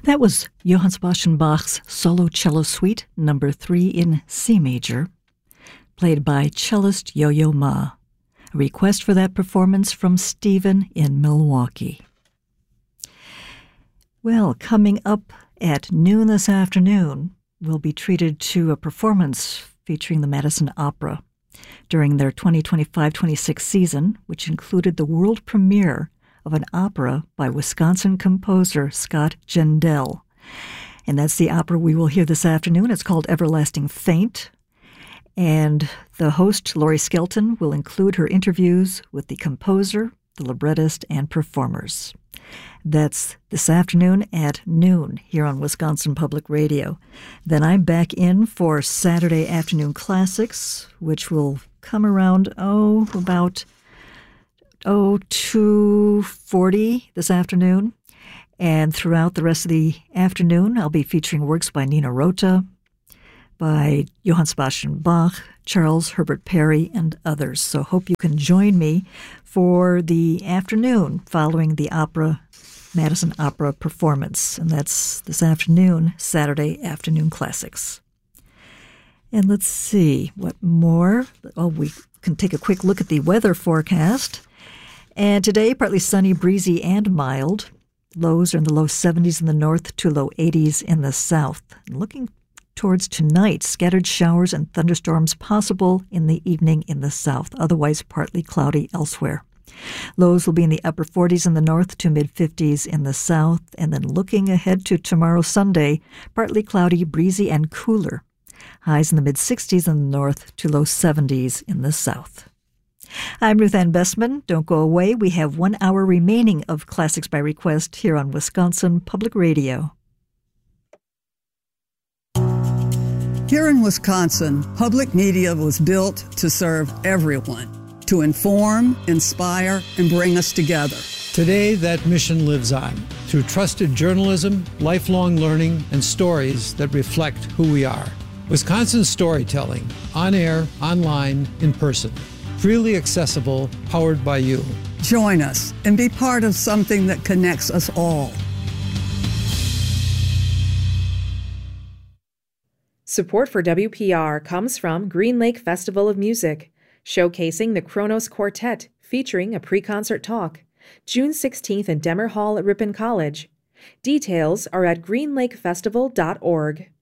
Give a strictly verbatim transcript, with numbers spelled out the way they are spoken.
That was Johann Sebastian Bach's Solo Cello Suite number three in C major, played by cellist Yo-Yo Ma. A request for that performance from Stephen in Milwaukee. Well, coming up at noon this afternoon, we'll be treated to a performance featuring the Madison Opera during their twenty twenty-five twenty-six season, which included the world premiere of an opera by Wisconsin composer Scott Gendell. And that's the opera we will hear this afternoon. It's called Everlasting Faint. And the host, Laurie Skelton, will include her interviews with the composer, the librettist, and performers. That's this afternoon at noon here on Wisconsin Public Radio. Then I'm back in for Saturday Afternoon Classics, which will come around, oh, about oh, two forty this afternoon. And throughout the rest of the afternoon, I'll be featuring works by Nina Rota, by Johann Sebastian Bach, Charles Herbert Perry, and others. So hope you can join me for the afternoon following the opera, Madison Opera performance. And that's this afternoon, Saturday Afternoon Classics. And let's see, what more? Oh, we can take a quick look at the weather forecast. And today, partly sunny, breezy, and mild. Lows are in the low seventies in the north to low eighties in the south. And looking towards tonight, scattered showers and thunderstorms possible in the evening in the south, otherwise partly cloudy elsewhere. Lows will be in the upper forties in the north to mid-fifties in the south. And then looking ahead to tomorrow, Sunday, partly cloudy, breezy, and cooler. Highs in the mid-sixties in the north to low seventies in the south. I'm Ruth Ann Bestman. Don't go away. We have one hour remaining of Classics by Request here on Wisconsin Public Radio. Here in Wisconsin, public media was built to serve everyone, to inform, inspire, and bring us together. Today, that mission lives on through trusted journalism, lifelong learning, and stories that reflect who we are. Wisconsin storytelling, on air, online, in person. Freely accessible, powered by you. Join us and be part of something that connects us all. Support for W P R comes from Green Lake Festival of Music, showcasing the Kronos Quartet, featuring a pre-concert talk, June sixteenth in Demmer Hall at Ripon College. Details are at green lake festival dot org.